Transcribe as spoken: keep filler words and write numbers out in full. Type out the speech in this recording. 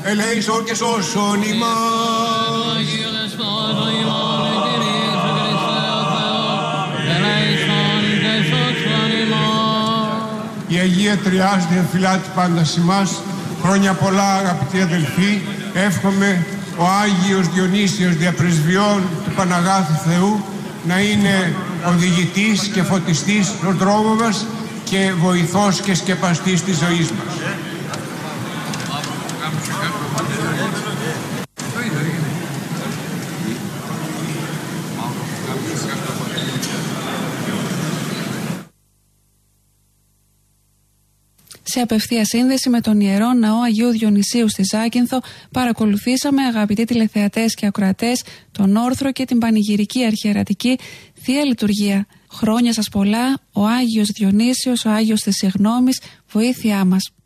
ελέησον και σώσον ημάς. Η Αγία Τριάς διεμφυλάτει πάντα ημάς. Χρόνια πολλά, αγαπητοί αδελφοί. Εύχομαι ο Άγιος Διονύσιος Διαπρεσβειών του Παναγάθου Θεού να είναι οδηγητής και φωτιστής στον δρόμο μας και βοηθός και σκεπαστής της ζωής μας. Σε απευθεία σύνδεση με τον Ιερό Ναό Αγίου Διονυσίου στη Ζάκυνθο παρακολουθήσαμε, αγαπητοί τηλεθεατές και ακροατές, τον όρθρο και την πανηγυρική αρχιερατική Θεία Λειτουργία. Χρόνια σας πολλά, ο Άγιος Διονύσιος, ο Άγιος της Συγνώμης, βοήθειά μας.